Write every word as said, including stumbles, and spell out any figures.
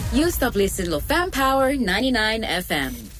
You stop listening to Fan Power ninety-nine F M.